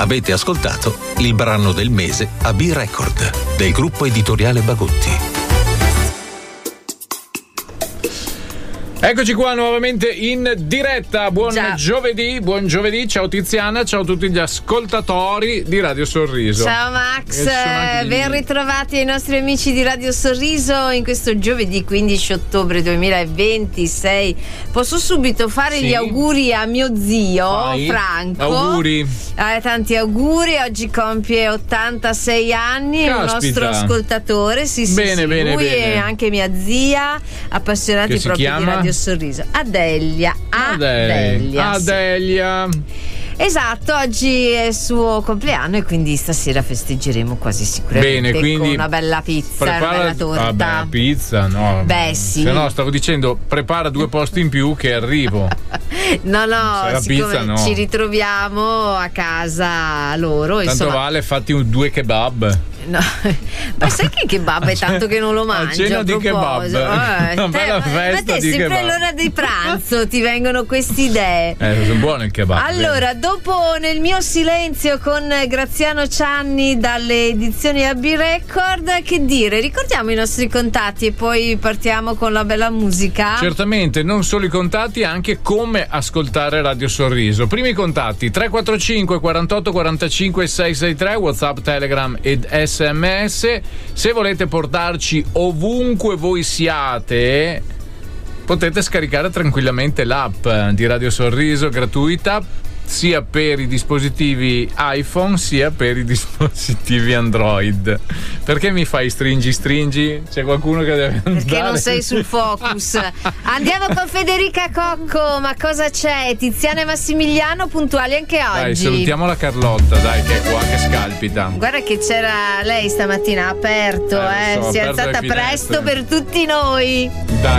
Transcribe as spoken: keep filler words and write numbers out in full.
Avete ascoltato il brano del mese a B-Record del gruppo editoriale Bagotti. Eccoci qua nuovamente in diretta. Buon Già. giovedì, buon giovedì. Ciao Tiziana, ciao a tutti gli ascoltatori di Radio Sorriso. Ciao Max, ben ritrovati ai nostri amici di Radio Sorriso in questo giovedì quindici ottobre duemilaventisei. Posso subito fare sì. gli auguri a mio zio Vai. Franco. Auguri. Eh, tanti auguri, oggi compie ottantasei anni. Caspita. Un nostro ascoltatore. Sì, sì, bene, sì. bene, Lui bene. e anche mia zia, appassionati proprio chiama? di Radio Sorriso. Adelia. Adelia. Adelia. Sì. Esatto, oggi è il suo compleanno e quindi stasera festeggeremo quasi sicuramente. Bene, quindi con una bella pizza, prepara, una bella torta. Vabbè, pizza, no. Beh, sì. Se no, stavo dicendo, prepara due posti in più che arrivo. No, no, la siccome pizza, no. ci ritroviamo a casa loro. Tanto insomma, vale, fatti un, due kebab. No, ma sai che kebab è tanto che non lo mangio? A cena di kebab, eh, una bella te, festa ma te di sempre kebab. all'ora di pranzo ti vengono queste idee. Eh, sono buone il kebab. Allora, dopo Nel mio silenzio con Graziano Cianni dalle edizioni A B Record, che dire? Ricordiamo i nostri contatti e poi partiamo con la bella musica. Certamente, non solo i contatti, anche come ascoltare Radio Sorriso. Primi contatti: tre quattro cinque quarantotto quarantacinque sei sei tre, WhatsApp, Telegram ed S M S. Se volete portarci ovunque voi siate, potete scaricare tranquillamente l'app di Radio Sorriso, gratuita, sia per i dispositivi iPhone sia per i dispositivi Android. Perché mi fai stringi stringi? C'è qualcuno che deve andare? Perché non sei sul focus. Andiamo con Federica Cocco. Ma cosa c'è? Tiziana e Massimiliano puntuali anche oggi. Dai, salutiamo la Carlotta, dai, che è qua che scalpita. Guarda che c'era lei stamattina aperto, eh, eh, so, si è aperto alzata le presto finestre per tutti noi. Dai.